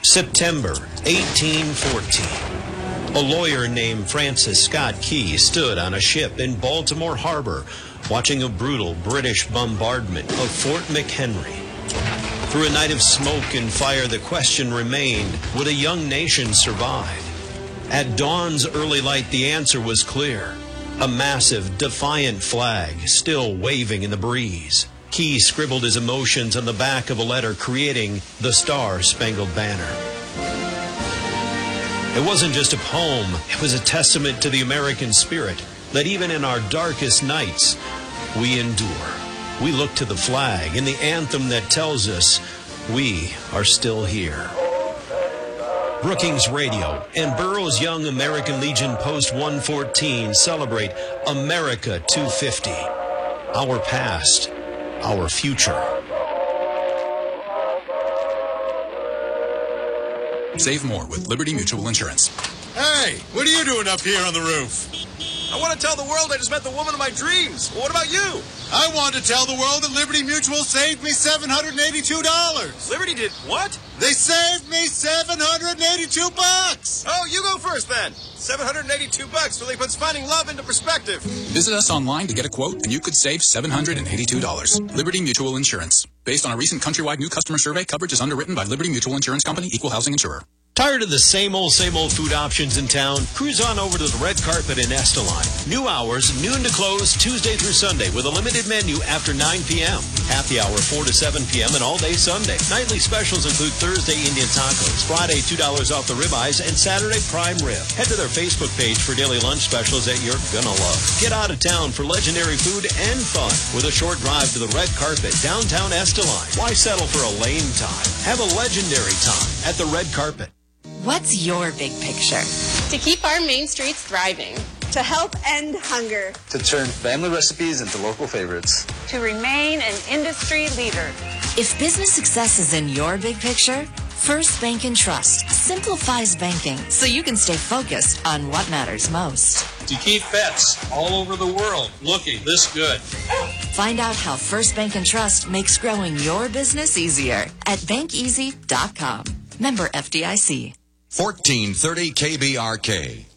September 1814. A lawyer named Francis Scott Key stood on a ship in Baltimore Harbor watching a brutal British bombardment of Fort McHenry. Through a night of smoke and fire, the question remained, would a young nation survive? At dawn's early light, the answer was clear. A massive, defiant flag still waving in the breeze. Key scribbled his emotions on the back of a letter, creating the Star-Spangled Banner. It wasn't just a poem, it was a testament to the American spirit, that even in our darkest nights, we endure. We look to the flag and the anthem that tells us we are still here. Brookings Radio and Burroughs Young American Legion Post 114 celebrate America 250. Our past, our future. Save more with Liberty Mutual Insurance. Hey, what are you doing up here on the roof? I want to tell the world I just met the woman of my dreams. Well, what about you? I want to tell the world that Liberty Mutual saved me $782. Liberty did what? They saved me $782. Oh, you go first then. $782 really puts finding love into perspective. Visit us online to get a quote, and you could save $782. Liberty Mutual Insurance. Based on a recent countrywide new customer survey, coverage is underwritten by Liberty Mutual Insurance Company, Equal Housing Insurer. Tired of the same old food options in town? Cruise on over to the Red Carpet in Esteline. New hours, noon to close, Tuesday through Sunday, with a limited menu after 9 p.m. Happy hour 4 to 7 p.m. and all day Sunday. Nightly specials include Thursday Indian tacos, Friday $2 off the ribeyes, and Saturday prime rib. Head to their Facebook page for daily lunch specials that you're gonna love. Get out of town for legendary food and fun with a short drive to the Red Carpet, downtown Esteline. Why settle for a lame time? Have a legendary time at the Red Carpet. What's your big picture? To keep our main streets thriving. To help end hunger. To turn family recipes into local favorites. To remain an industry leader. If business success is in your big picture, First Bank and Trust simplifies banking so you can stay focused on what matters most. To keep pets all over the world looking this good. Find out how First Bank and Trust makes growing your business easier at bankeasy.com. Member FDIC. 1430 KBRK.